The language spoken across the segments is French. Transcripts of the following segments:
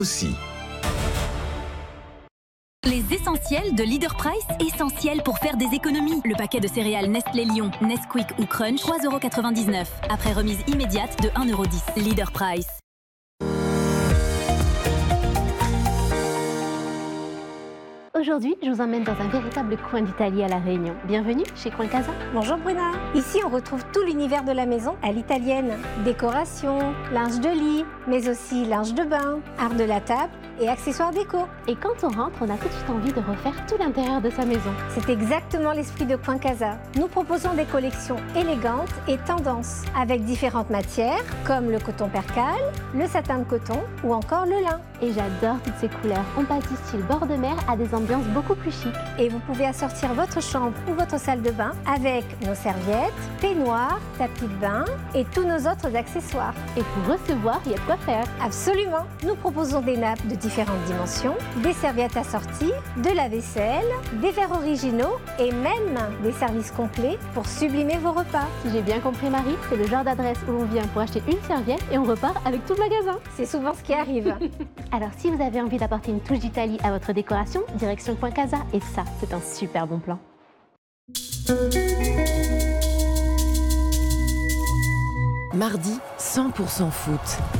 aussi. Les essentiels de Leader Price, essentiels pour faire des économies. Le paquet de céréales Nestlé Lion, Nesquik ou Crunch, 3,99 €. Après remise immédiate de 1,10 €. Leader Price. Aujourd'hui, je vous emmène dans un véritable coin d'Italie à La Réunion. Bienvenue chez Coin Casa. Bonjour Bruna. Ici, on retrouve tout l'univers de la maison à l'italienne. Décoration, linge de lit, mais aussi linge de bain, art de la table et accessoires déco. Et quand on rentre, on a tout de suite envie de refaire tout l'intérieur de sa maison. C'est exactement l'esprit de Coin Casa. Nous proposons des collections élégantes et tendances, avec différentes matières, comme le coton percale, le satin de coton ou encore le lin. Et j'adore toutes ces couleurs. On passe du style bord de mer à des ambiances beaucoup plus chic. Et vous pouvez assortir votre chambre ou votre salle de bain avec nos serviettes, peignoirs, tapis de bain et tous nos autres accessoires. Et pour recevoir, il y a de quoi faire. Absolument. Nous proposons des nappes de différentes dimensions, des serviettes assorties, de la vaisselle, des verres originaux et même des services complets pour sublimer vos repas. Si j'ai bien compris Marie, c'est le genre d'adresse où l'on vient pour acheter une serviette et on repart avec tout le magasin. C'est souvent ce qui arrive. Alors si vous avez envie d'apporter une touche d'Italie à votre décoration, direction Coin Casa, et ça, c'est un super bon plan. Mardi, 100% foot.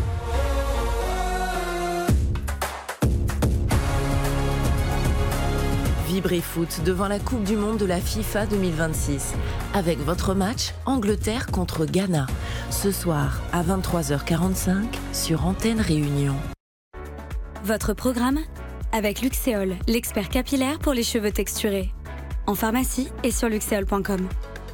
Vibrez foot devant la Coupe du Monde de la FIFA 2026 avec votre match Angleterre contre Ghana ce soir à 23h45 sur Antenne Réunion. Votre programme avec Luxéol, l'expert capillaire pour les cheveux texturés. En pharmacie et sur luxéol.com.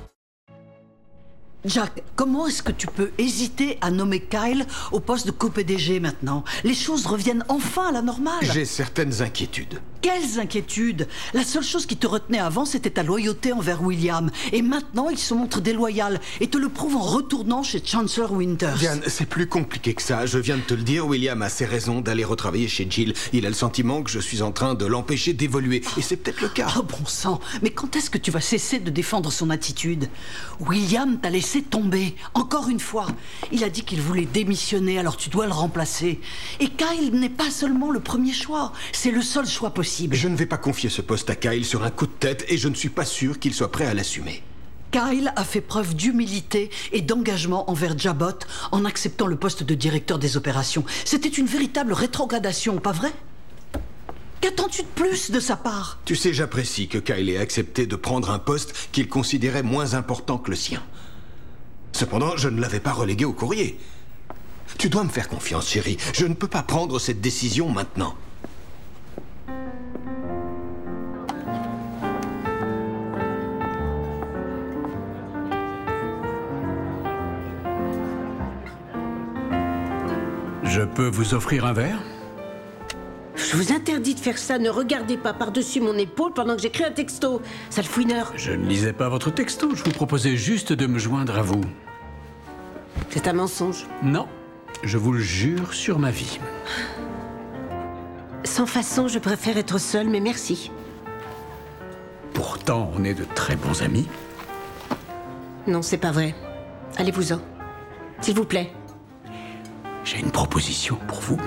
Jack, comment est-ce que tu peux hésiter à nommer Kyle au poste de co-PDG maintenant? Les choses reviennent enfin à la normale. J'ai certaines inquiétudes. Quelles inquiétudes! La seule chose qui te retenait avant, c'était ta loyauté envers William. Et maintenant, il se montre déloyal et te le prouve en retournant chez Chancellor Winters. Diane, c'est plus compliqué que ça. Je viens de te le dire, William a ses raisons d'aller retravailler chez Jill. Il a le sentiment que je suis en train de l'empêcher d'évoluer. Et c'est peut-être le cas. Oh bon sang, mais quand est-ce que tu vas cesser de défendre son attitude? William t'a laissé tomber, encore une fois. Il a dit qu'il voulait démissionner, alors tu dois le remplacer. Et Kyle n'est pas seulement le premier choix, c'est le seul choix possible. Je ne vais pas confier ce poste à Kyle sur un coup de tête et je ne suis pas sûr qu'il soit prêt à l'assumer. Kyle a fait preuve d'humilité et d'engagement envers Jabot en acceptant le poste de directeur des opérations. C'était une véritable rétrogradation, pas vrai? Qu'attends-tu de plus de sa part? Tu sais, j'apprécie que Kyle ait accepté de prendre un poste qu'il considérait moins important que le sien. Cependant, je ne l'avais pas relégué au courrier. Tu dois me faire confiance, chérie. Je ne peux pas prendre cette décision maintenant. Je peux vous offrir un verre? Je vous interdis de faire ça. Ne regardez pas par-dessus mon épaule pendant que j'écris un texto. Sale fouineur. Je ne lisais pas votre texto. Je vous proposais juste de me joindre à vous. C'est un mensonge. Non, je vous le jure sur ma vie. Sans façon, je préfère être seule, mais merci. Pourtant, on est de très bons amis. Non, c'est pas vrai. Allez-vous-en. S'il vous plaît. J'ai une proposition pour vous.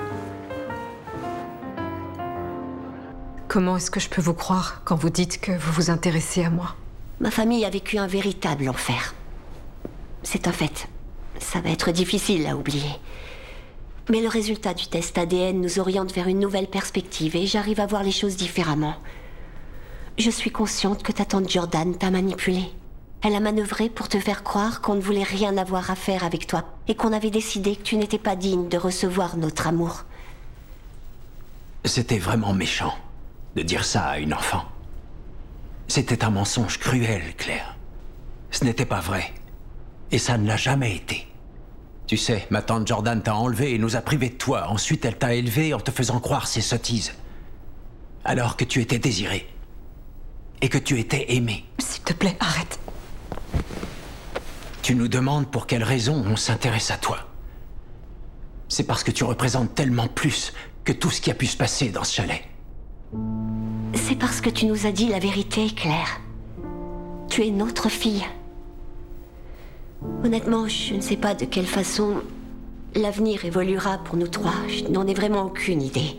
Comment est-ce que je peux vous croire quand vous dites que vous vous intéressez à moi? Ma famille a vécu un véritable enfer. C'est un fait. Ça va être difficile à oublier. Mais le résultat du test ADN nous oriente vers une nouvelle perspective et j'arrive à voir les choses différemment. Je suis consciente que ta tante Jordan t'a manipulée. Elle a manœuvré pour te faire croire qu'on ne voulait rien avoir à faire avec toi et qu'on avait décidé que tu n'étais pas digne de recevoir notre amour. C'était vraiment méchant de dire ça à une enfant. C'était un mensonge cruel, Claire. Ce n'était pas vrai. Et ça ne l'a jamais été. Tu sais, ma tante Jordan t'a enlevé et nous a privés de toi. Ensuite, elle t'a élevé en te faisant croire ces sottises. Alors que tu étais désiré. Et que tu étais aimé. S'il te plaît, arrête. Tu nous demandes pour quelle raison on s'intéresse à toi. C'est parce que tu représentes tellement plus que tout ce qui a pu se passer dans ce chalet. C'est parce que tu nous as dit la vérité, Claire. Tu es notre fille. Honnêtement, je ne sais pas de quelle façon l'avenir évoluera pour nous trois. Je n'en ai vraiment aucune idée.